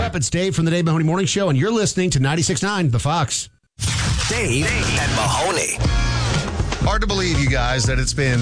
up? It's Dave from the Dave Mahoney Morning Show, and you're listening to 96.9 The Fox. Dave and Mahoney. Hard to believe, you guys, that it's been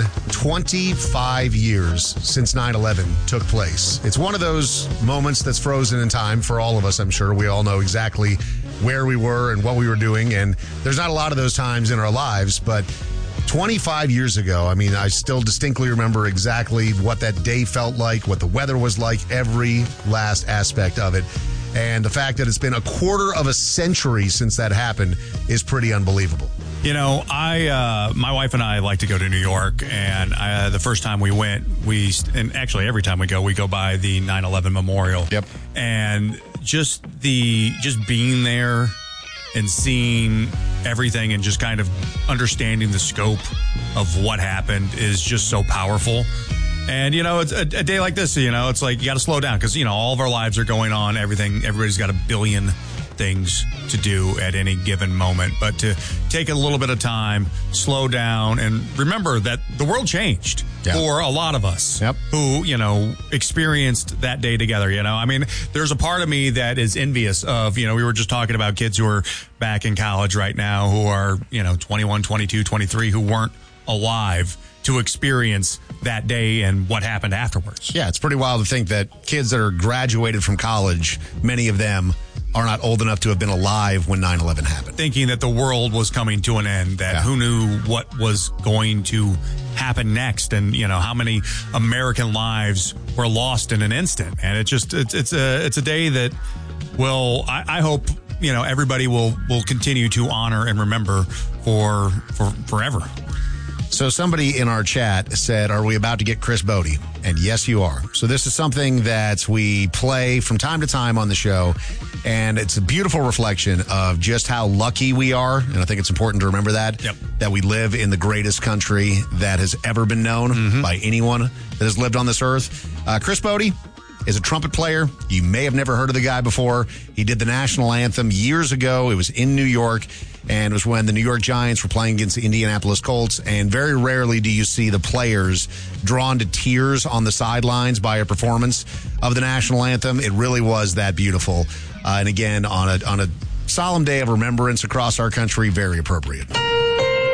25 years since 9/11 took place. It's one of those moments that's frozen in time for all of us, I'm sure. We all know exactly where we were and what we were doing, and there's not a lot of those times in our lives, but 25 years ago, I mean, I still distinctly remember exactly what that day felt like, what the weather was like, every last aspect of it. And the fact that it's been a quarter of a century since that happened is pretty unbelievable. You know, my wife and I like to go to New York, and the first time we went, and actually every time we go by the 9/11 memorial. Yep. And just being there and seeing everything and just kind of understanding the scope of what happened is just so powerful. And, you know, it's a day like this, you know, it's like you got to slow down because, you know, all of our lives are going on. Everybody's got a billion things to do at any given moment. But to take a little bit of time, slow down, and remember that the world changed for a lot of us who, you know, experienced that day together. You know, I mean, there's a part of me that is envious of, you know, we were just talking about kids who are back in college right now who are, you know, 21, 22, 23, who weren't alive to experience that day and what happened afterwards. Yeah, it's pretty wild to think that kids that are graduated from college, many of them are not old enough to have been alive when 9/11 happened. Thinking that the world was coming to an end, that who knew what was going to happen next, and, you know, how many American lives were lost in an instant. And it's a day that I hope, you know, everybody will continue to honor and remember for forever. So somebody in our chat said, are we about to get Chris Bodie? And yes, you are. So this is something that we play from time to time on the show, and it's a beautiful reflection of just how lucky we are. And I think it's important to remember that we live in the greatest country that has ever been known by anyone that has lived on this earth. Chris Bodie is a trumpet player. You may have never heard of the guy before. He did the national anthem years ago. It was in New York, and it was when the New York Giants were playing against the Indianapolis Colts. And very rarely do you see the players drawn to tears on the sidelines by a performance of the national anthem. It really was that beautiful. And again, on a solemn day of remembrance across our country, very appropriate.